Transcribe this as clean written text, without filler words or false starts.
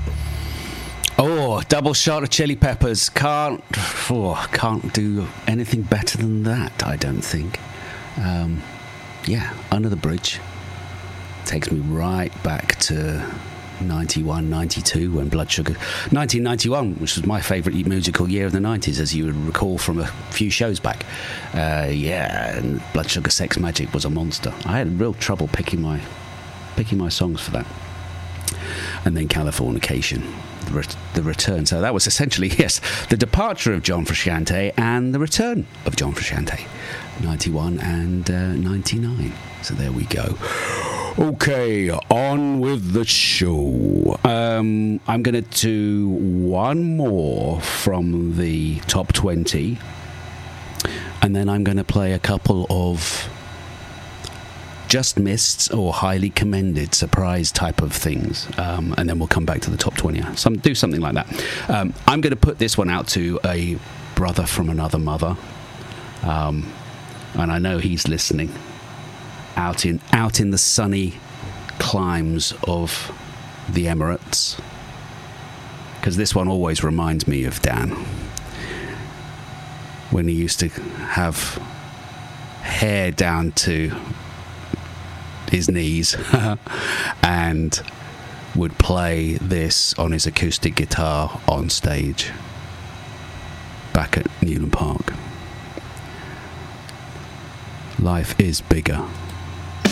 Oh, double shot of Chili Peppers. Can't do anything better than that, I don't think. Yeah, Under the Bridge takes me right back to 91, 92 when Blood Sugar... 1991, which was my favourite musical year of the 90s, as you would recall from a few shows back. Yeah, and Blood Sugar Sex Magik was a monster. I had real trouble picking my songs for that. And then Californication, the return. So that was essentially, yes, the departure of John Frusciante and the return of John Frusciante, 91 and 99. So there we go. Okay, on with the show. I'm going to do one more from the top 20, and then I'm going to play a couple of just missed or highly commended surprise type of things, and then we'll come back to the top 20. Do something like that. I'm going to put this one out to a brother from another mother, and I know he's listening. Out in the sunny climes of the Emirates, because this one always reminds me of Dan when he used to have hair down to his knees and would play this on his acoustic guitar on stage back at Newland Park. Life is bigger